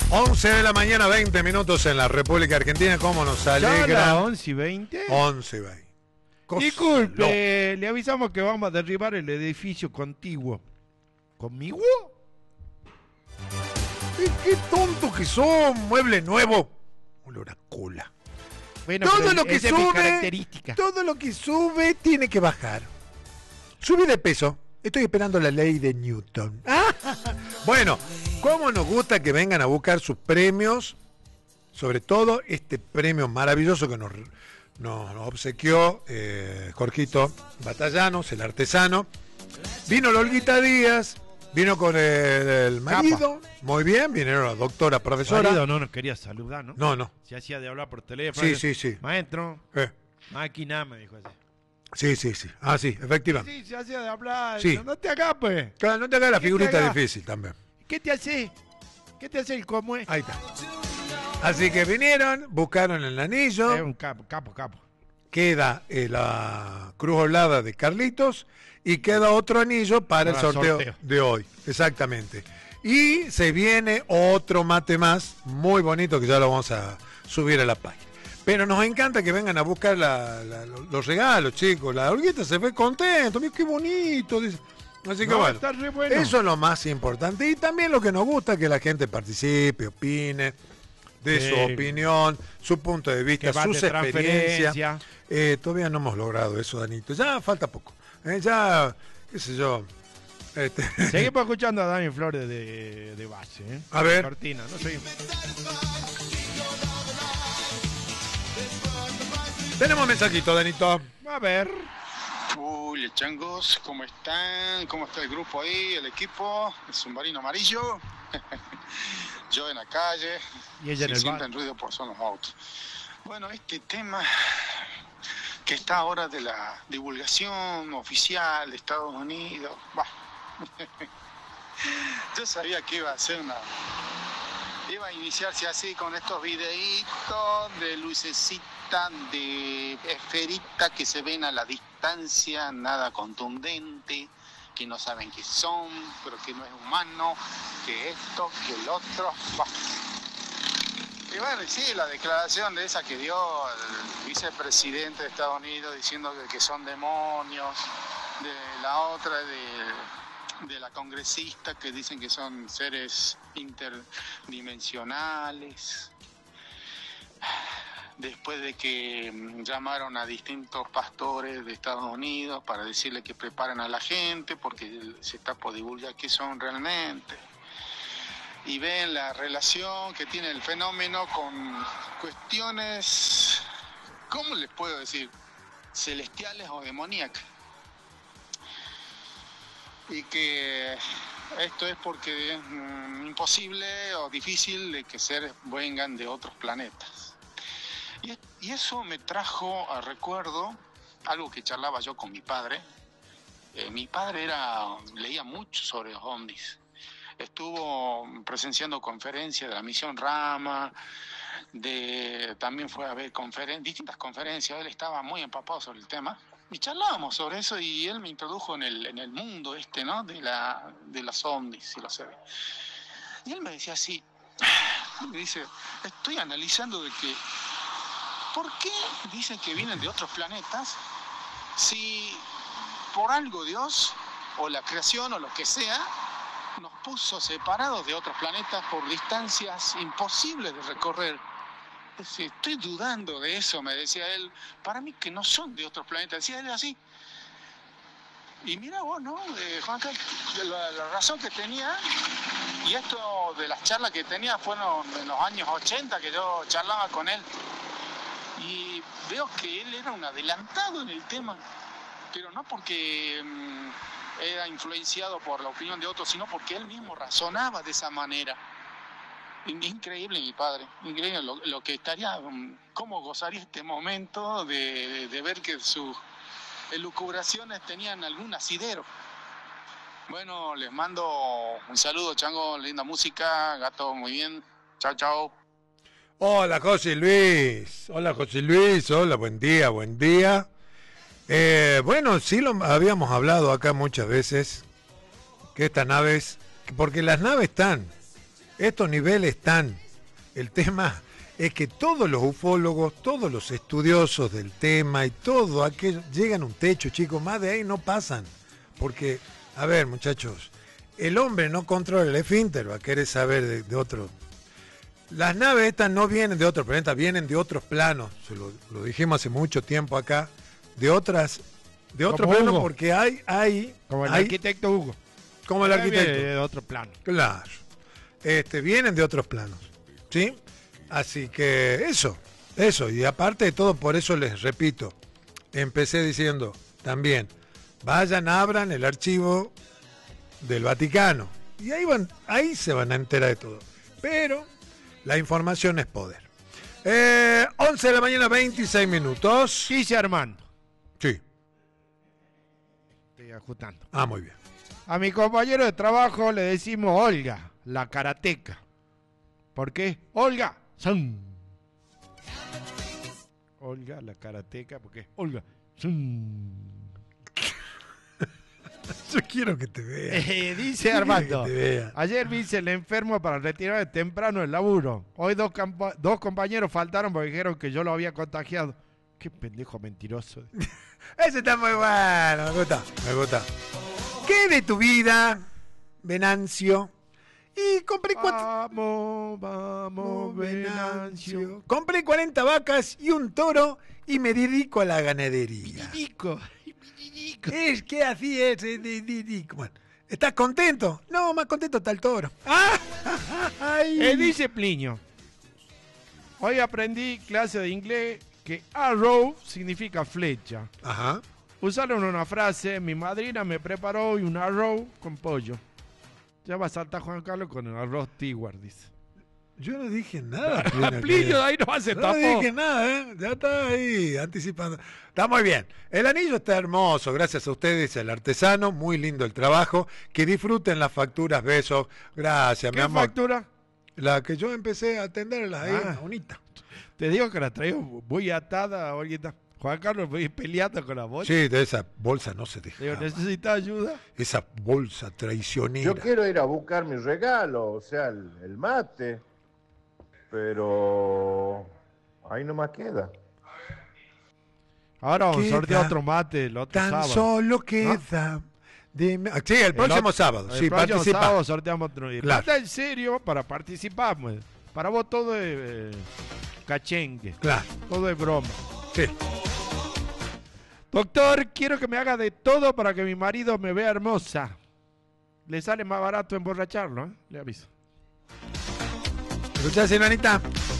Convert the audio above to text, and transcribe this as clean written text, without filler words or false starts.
11 de la mañana, 20 minutos en la República Argentina. ¿Cómo nos alegra? ¿Ya las 11:20? 11:20. Disculpe, le avisamos que vamos a derribar el edificio contiguo. ¿Conmigo? Qué tonto que son, mueble nuevo. Olor a cola. Bueno, Todo pero lo que esa es mi sube, característica. todo lo que sube tiene que bajar. Sube de peso. Estoy esperando la ley de Newton. Bueno, ¿cómo nos gusta que vengan a buscar sus premios? Sobre todo este premio maravilloso que nos obsequió Jorgito Batallanos, el artesano. Vino la Olguita Díaz, vino con el marido. Capa. Muy bien, vinieron la doctora, profesora. Marido no nos quería saludar, ¿no? No. Se hacía de hablar por teléfono. Sí. Maestro, máquina, me dijo así. Sí. Ah, sí, efectivamente. Sí, se hacía de hablar. Sí. No te hagas, pues. Claro, no te hagas la figurita difícil también. ¿Qué te hace? ¿Qué te hace el cómo es? Ahí está. Así que vinieron, buscaron el anillo. Es un capo. Queda la cruz oblada de Carlitos y queda otro anillo para el sorteo de hoy. Exactamente. Y se viene otro mate más, muy bonito, que ya lo vamos a subir a la página. Pero nos encanta que vengan a buscar los regalos, chicos. La Olguita se ve contento. Mira qué bonito. Dice. Así que bueno, eso es lo más importante. Y también lo que nos gusta es que la gente participe, opine, de su opinión, su punto de vista, sus experiencias. Todavía no hemos logrado eso, Danito. Ya falta poco. Ya, qué sé yo. Seguimos escuchando a Dani Flores de base. A ver. Cortina, no seguimos. Tenemos mensajito, Danito. A ver. Uy, changos, ¿cómo están? ¿Cómo está el grupo ahí, el equipo? El submarino amarillo. Yo en la calle. Y ella en el sienten ruido por son los autos. Bueno, este tema que está ahora de la divulgación oficial de Estados Unidos. Yo sabía que iba a iniciarse así con estos videitos de lucecita, de esferita que se ven a la distancia, nada contundente, que no saben qué son, pero que no es humano, que esto, que el otro. Y bueno, sí, la declaración de esa que dio el vicepresidente de Estados Unidos diciendo que son demonios, de la otra de la congresista que dicen que son seres interdimensionales. Después de que llamaron a distintos pastores de Estados Unidos para decirle que preparen a la gente porque se está por divulgar qué son realmente. Y ven la relación que tiene el fenómeno con cuestiones, ¿cómo les puedo decir? Celestiales o demoníacas. Y que esto es porque es imposible o difícil de que seres vengan de otros planetas. Y eso me trajo a recuerdo algo que charlaba yo con mi padre. Mi padre leía mucho sobre los ovnis. Estuvo presenciando conferencias de la misión Rama, también fue a ver distintas conferencias. Él estaba muy empapado sobre el tema. Y charlábamos sobre eso y él me introdujo en el mundo ¿no? de las ovnis y los seres. Y él me decía así, me dice, estoy analizando de que, ¿por qué dicen que vienen de otros planetas si por algo Dios o la creación o lo que sea nos puso separados de otros planetas por distancias imposibles de recorrer? Estoy dudando de eso, me decía él. Para mí que no son de otros planetas. Decía él así. Y mira vos, ¿no? Juanca, la razón que tenía, y esto de las charlas que tenía fueron en los años 80 que yo charlaba con él. Y veo que él era un adelantado en el tema, pero no porque era influenciado por la opinión de otros, sino porque él mismo razonaba de esa manera. Increíble, mi padre, increíble lo que estaría, cómo gozaría este momento de ver que sus elucubraciones tenían algún asidero. Bueno, les mando un saludo, chango, linda música, gato, muy bien, chao. Hola, José Luis, hola, buen día. Bueno, sí lo habíamos hablado acá muchas veces, que estas naves, porque las naves están. estos niveles están. El tema es que todos los ufólogos, todos los estudiosos del tema y todo aquello llegan a un techo, chicos, más de ahí no pasan. Porque, a ver, muchachos, el hombre no controla el esfínter, va a querer saber de otro. Las naves estas no vienen de otro planeta, vienen de otros planos. Lo dijimos hace mucho tiempo acá, de otros planos, porque hay como el arquitecto Hugo. Como el arquitecto. Viene de otro plano. Claro. Vienen de otros planos. ¿Sí? Así que eso. Y aparte de todo, por eso les repito, empecé diciendo también, vayan, abran el archivo del Vaticano. Y ahí se van a enterar de todo. Pero la información es poder. 11 de la mañana, 26 minutos. Dice Armando. Sí. Estoy ajustando. Ah, muy bien. A mi compañero de trabajo le decimos Olga, la karateca. ¿Por qué? Olga. Sun. Olga, la karateca, ¿por qué? Olga. Sun. Yo quiero que te vea. Dice Armando, ayer vine el enfermo para retirarme temprano del laburo. Hoy dos compañeros faltaron porque dijeron que yo lo había contagiado. Qué pendejo mentiroso. Ese está muy bueno, me gusta. ¿Qué de tu vida, Venancio? Y compré Vamos, Venancio. Compré 40 vacas y un toro y me dedico a la ganadería. Es que así es. Bueno, ¿estás contento? No, más contento está el toro. Dice Plinio. Hoy aprendí clase de inglés que arrow significa flecha. Ajá. Usaron una frase, mi madrina me preparó hoy un arroz con pollo. Ya va a saltar Juan Carlos con el arroz Tiguar, dice. Yo no dije nada. Plinio de ahí no hace tapó. No dije nada, ya está ahí anticipando. Está muy bien. El anillo está hermoso, gracias a ustedes, el artesano. Muy lindo el trabajo. Que disfruten las facturas, besos. Gracias, mi amor. ¿Qué factura? La que yo empecé a atenderla ahí, bonita. Te digo que la traigo muy atada, Olguita. Juan Carlos, voy peleando con la bolsa. Sí, de esa bolsa no se deja. ¿Necesitas ayuda? Esa bolsa traicionera. Yo quiero ir a buscar mi regalo, o sea, el mate. Pero ahí nomás queda. Ahora vamos a sortear otro mate el otro tan sábado. Solo queda. Dime. Sí, el próximo sábado. El sí, próximo participa. sábado sorteamos otro. Claro. Mata en serio para participar. Pues. Para vos todo es cachengue. Claro. Todo es broma. Sí. Doctor, quiero que me haga de todo para que mi marido me vea hermosa. Le sale más barato emborracharlo, ¿eh? Le aviso. ¿Escuchás, Sinanita?